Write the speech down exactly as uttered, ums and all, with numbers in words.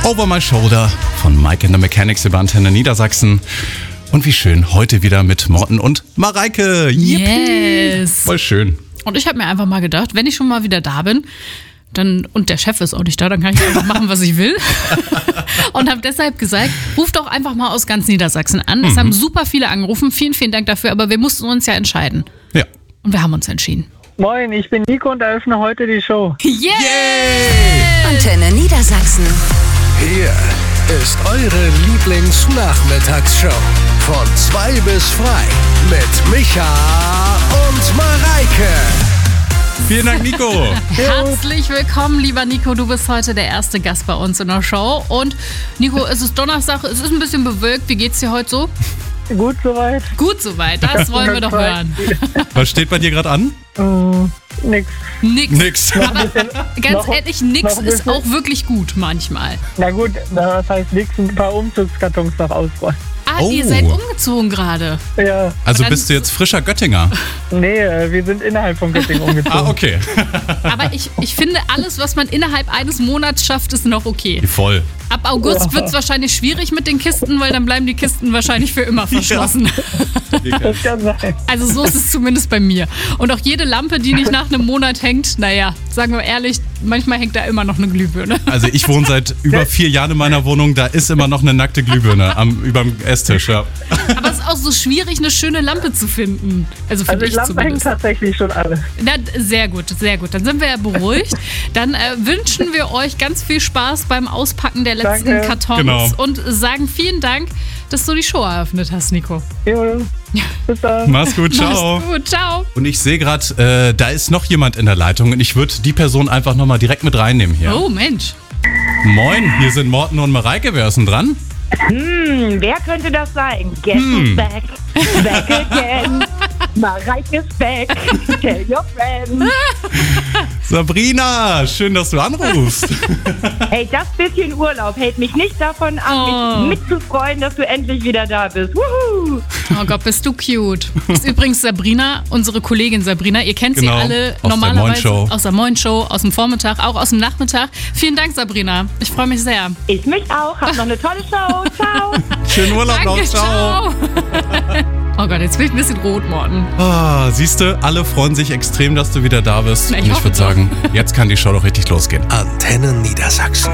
Over My Shoulder von Mike and the Mechanics über Antenne Niedersachsen. Und wie schön, heute wieder mit Morten und Mareike. Yippie. Yes. Voll schön. Und ich habe mir einfach mal gedacht, wenn ich schon mal wieder da bin, dann und der Chef ist auch nicht da, dann kann ich einfach machen, was ich will. Und habe deshalb gesagt, ruft doch einfach mal aus ganz Niedersachsen an. Es mhm. haben super viele angerufen. Vielen, vielen Dank dafür. Aber wir mussten uns ja entscheiden. Ja. Und wir haben uns entschieden. Moin, ich bin Nico und eröffne heute die Show. Yeah! Yay! Antenne Niedersachsen. Hier ist eure Lieblingsnachmittagsshow. Von zwei bis frei mit Micha und Mareike. Vielen Dank, Nico. Herzlich willkommen, lieber Nico. Du bist heute der erste Gast bei uns in der Show. Und Nico, es ist Donnerstag, es ist ein bisschen bewölkt. Wie geht's dir heute so? Gut soweit? Gut soweit, das wollen wir doch hören. Was steht bei dir gerade an? Mm, nix. Nix. Nix. Aber ganz noch- ehrlich, nix noch ein ist bisschen- auch wirklich gut manchmal. Na gut, das heißt nix, ein paar Umzugskartons noch ausräumen. Ah, Oh. ihr seid umgezogen gerade. Ja, Also dann- bist du jetzt frischer Göttinger? nee, äh, wir sind innerhalb von Göttingen umgezogen. Ah, okay. Aber ich, ich finde, alles, was man innerhalb eines Monats schafft, ist noch okay. Voll. Ab August wird es wahrscheinlich schwierig mit den Kisten, weil dann bleiben die Kisten wahrscheinlich für immer verschlossen. Das kann sein. Also so ist es zumindest bei mir. Und auch jede Lampe, die nicht nach einem Monat hängt, naja, sagen wir ehrlich, manchmal hängt da immer noch eine Glühbirne. Also ich wohne seit über vier Jahren in meiner Wohnung, da ist immer noch eine nackte Glühbirne am, überm Esstisch. Ja. Aber es ist auch so schwierig, eine schöne Lampe zu finden. Also Also finde die ich Lampen hängen zumindest. tatsächlich schon alle. Na, sehr gut, sehr gut. Dann sind wir ja beruhigt. Dann äh, wünschen wir euch ganz viel Spaß beim Auspacken der letzten Danke. Kartons Genau. und sagen vielen Dank, dass du die Show eröffnet hast, Nico. Jo, bis dann. Mach's gut, ciao. Mach's gut, ciao. Und ich sehe gerade, äh, da ist noch jemand in der Leitung und ich würde die Person einfach nochmal direkt mit reinnehmen hier. Oh Mensch. Moin, hier sind Morten und Mareike, wer ist denn dran? Hm, wer könnte das sein? Guess Hm. who's back? Back again. Mareike's back. Tell your friends. Sabrina, schön, dass du anrufst. Hey, das bisschen Urlaub hält mich nicht davon ab, Oh. mich mitzufreuen, dass du endlich wieder da bist. Wuhu! Oh Gott, bist du cute. Das ist übrigens Sabrina, unsere Kollegin Sabrina. Ihr kennt Genau, sie alle aus der normalerweise Morning Show. aus der Morning Show, aus dem Vormittag, auch aus dem Nachmittag. Vielen Dank, Sabrina. Ich freue mich sehr. Ich mich auch. Hab noch eine tolle Show. Ciao. Schönen Urlaub noch, Danke, ciao. Oh Gott, jetzt bin ich ein bisschen rot, Morten. Ah, siehst du, alle freuen sich extrem, dass du wieder da bist. Na, ich Und ich hoffe würde doch. sagen, jetzt kann die Show doch richtig losgehen. Antenne Niedersachsen.